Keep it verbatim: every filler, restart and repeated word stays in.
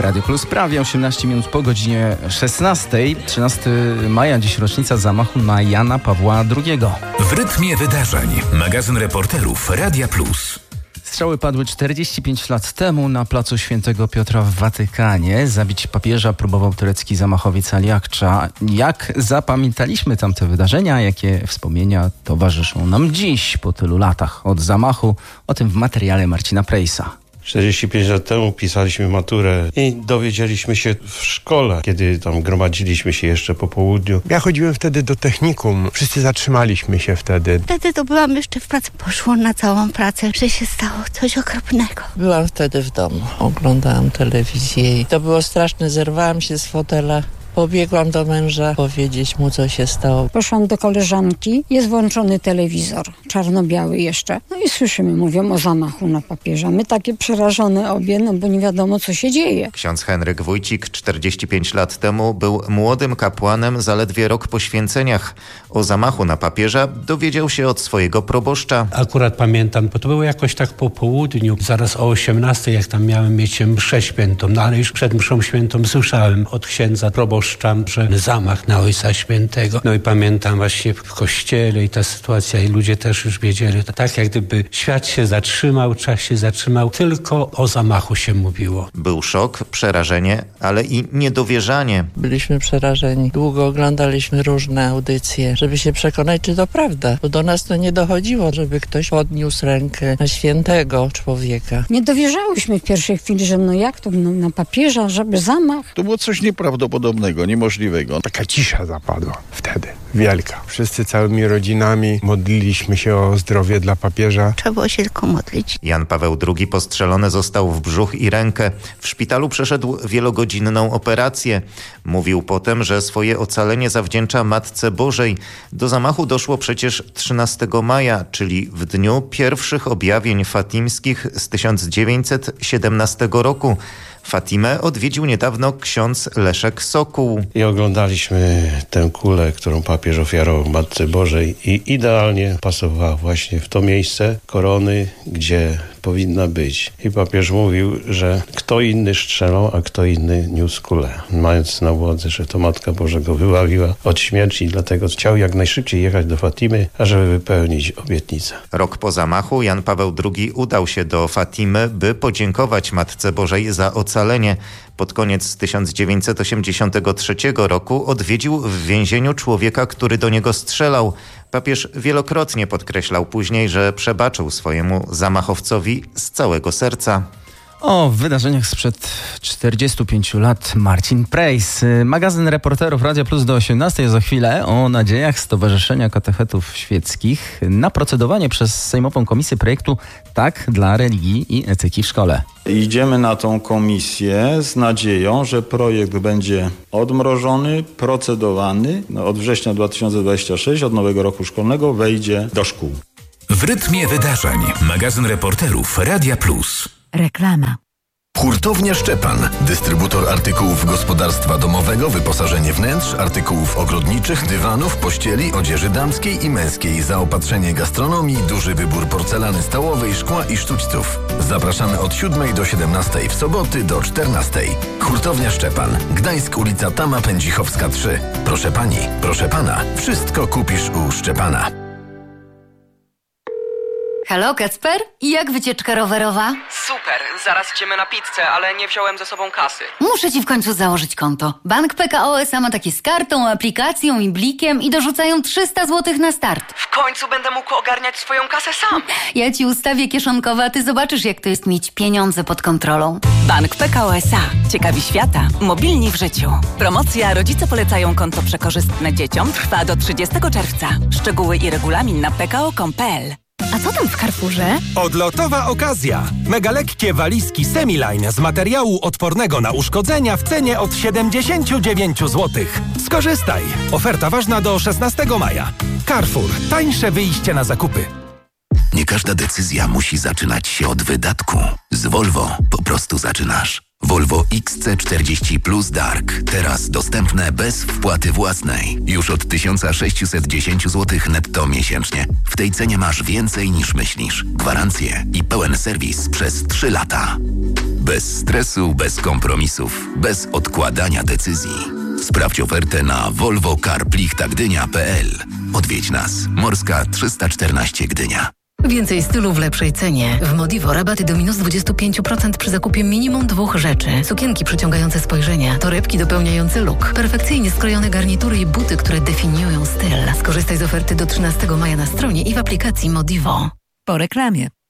Radio Plus, prawie osiemnaście minut po godzinie szesnastej. trzynastego maja, dziś rocznica zamachu na Jana Pawła drugiego. W rytmie wydarzeń. Magazyn reporterów Radia Plus. Strzały padły czterdzieści pięć lat temu na placu Świętego Piotra w Watykanie. Zabić papieża próbował turecki zamachowiec Ali Akça. Jak zapamiętaliśmy tamte wydarzenia, jakie wspomnienia towarzyszą nam dziś po tylu latach od zamachu? O tym w materiale Marcina Prejsa. czterdzieści pięć lat temu pisaliśmy maturę i dowiedzieliśmy się w szkole, kiedy tam gromadziliśmy się jeszcze po południu. Ja chodziłem wtedy do technikum. Wszyscy zatrzymaliśmy się wtedy. Wtedy to byłam jeszcze w pracy. Poszło na całą pracę, że się stało coś okropnego. Byłam wtedy w domu. Oglądałam telewizję i to było straszne. Zerwałam się z fotela. Pobiegłam do męża powiedzieć mu, co się stało. Poszłam do koleżanki, jest włączony telewizor, czarno-biały jeszcze. No i słyszymy, mówią o zamachu na papieża. My takie przerażone obie, no bo nie wiadomo, co się dzieje. Ksiądz Henryk Wójcik czterdzieści pięć lat temu był młodym kapłanem, zaledwie rok po święceniach. O zamachu na papieża dowiedział się od swojego proboszcza. Akurat pamiętam, bo to było jakoś tak po południu, zaraz o osiemnastej, jak tam miałem mieć mszę świętą, no ale już przed mszą świętą słyszałem od księdza proboszcza, że zamach na Ojca Świętego. No i pamiętam właśnie w kościele i ta sytuacja i ludzie też już wiedzieli. Tak jak gdyby świat się zatrzymał, czas się zatrzymał, tylko o zamachu się mówiło. Był szok, przerażenie, ale i niedowierzanie. Byliśmy przerażeni. Długo oglądaliśmy różne audycje, żeby się przekonać, czy to prawda. Bo do nas to nie dochodziło, żeby ktoś podniósł rękę na świętego człowieka. Nie dowierzałyśmy w pierwszej chwili, że no jak to no, na papieża, żeby zamach. To było coś nieprawdopodobnego, niemożliwego. Taka cisza zapadła wtedy, wielka. Wszyscy całymi rodzinami modliliśmy się o zdrowie dla papieża. Trzeba było się tylko modlić. Jan Paweł drugi postrzelony został w brzuch i rękę. W szpitalu przeszedł wielogodzinną operację. Mówił potem, że swoje ocalenie zawdzięcza Matce Bożej. Do zamachu doszło przecież trzynastego maja, czyli w dniu pierwszych objawień fatimskich z tysiąc dziewięćset siedemnastego roku. Fatimę odwiedził niedawno ksiądz Leszek Sokół. I oglądaliśmy tę kulę, którą papież ofiarował Matce Bożej i idealnie pasowała właśnie w to miejsce korony, gdzie powinna być. I papież mówił, że kto inny strzelał, a kto inny niósł kulę. Mając na uwadze, że to Matka Boża go wybawiła od śmierci, dlatego chciał jak najszybciej jechać do Fatimy, ażeby wypełnić obietnicę. Rok po zamachu Jan Paweł drugi udał się do Fatimy, by podziękować Matce Bożej za ocalenie. Pod koniec tysiąc dziewięćset osiemdziesiątego trzeciego roku odwiedził w więzieniu człowieka, który do niego strzelał. Papież wielokrotnie podkreślał później, że przebaczył swojemu zamachowcowi z całego serca. O wydarzeniach sprzed czterdziestu pięciu lat Marcin Prejs. Magazyn reporterów Radia Plus do osiemnastej. Za chwilę o nadziejach Stowarzyszenia Katechetów Świeckich na procedowanie przez Sejmową Komisję projektu Tak dla religii i etyki w szkole. Idziemy na tą komisję z nadzieją, że projekt będzie odmrożony, procedowany. No, od września dwa tysiące dwudziestego szóstego, od nowego roku szkolnego, wejdzie do szkół. W rytmie wydarzeń. Magazyn reporterów Radia Plus. Reklama. Hurtownia Szczepan. Dystrybutor artykułów gospodarstwa domowego, wyposażenie wnętrz, artykułów ogrodniczych, dywanów, pościeli, odzieży damskiej i męskiej, zaopatrzenie gastronomii, duży wybór porcelany stołowej, szkła i sztućców. Zapraszamy od siódmej do siedemnastej, w soboty do czternastej. Hurtownia Szczepan. Gdańsk, ulica Tama Pędzichowska trzy. Proszę pani, proszę pana, wszystko kupisz u Szczepana. Halo, Kacper? Jak wycieczka rowerowa? Super, zaraz idziemy na pizzę, ale nie wziąłem ze sobą kasy. Muszę ci w końcu założyć konto. Bank P K O S A ma takie z kartą, aplikacją i blikiem i dorzucają trzysta złotych na start. W końcu będę mógł ogarniać swoją kasę sam. Ja ci ustawię kieszonkowe, a ty zobaczysz, jak to jest mieć pieniądze pod kontrolą. Bank P K O S A. Ciekawi świata. Mobilni w życiu. Promocja Rodzice polecają konto przekorzystne dzieciom trwa do trzydziestego czerwca. Szczegóły i regulamin na p k o kropka com kropka p l. A co tam w Carrefourze? Odlotowa okazja! Mega lekkie walizki Semiline z materiału odpornego na uszkodzenia w cenie od siedemdziesiąt dziewięć złotych. Skorzystaj! Oferta ważna do szesnastego maja. Carrefour. Tańsze wyjście na zakupy. Nie każda decyzja musi zaczynać się od wydatku. Z Volvo po prostu zaczynasz. Volvo X C czterdzieści Plus Dark. Teraz dostępne bez wpłaty własnej. Już od tysiąc sześćset dziesięć złotych netto miesięcznie. W tej cenie masz więcej niż myślisz. Gwarancję i pełen serwis przez trzy lata. Bez stresu, bez kompromisów, bez odkładania decyzji. Sprawdź ofertę na volvo car plichta gdynia kropka p l. Odwiedź nas. Morska trzysta czternaście Gdynia. Więcej stylu w lepszej cenie. W Modivo rabaty do minus dwadzieścia pięć procent przy zakupie minimum dwóch rzeczy. Sukienki przyciągające spojrzenia, torebki dopełniające look, perfekcyjnie skrojone garnitury i buty, które definiują styl. Skorzystaj z oferty do trzynastego maja na stronie i w aplikacji Modivo. Po reklamie.